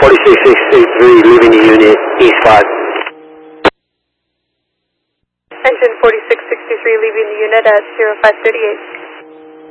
4663, leaving the unit, East 5. Engine 4663, leaving the unit at 0538.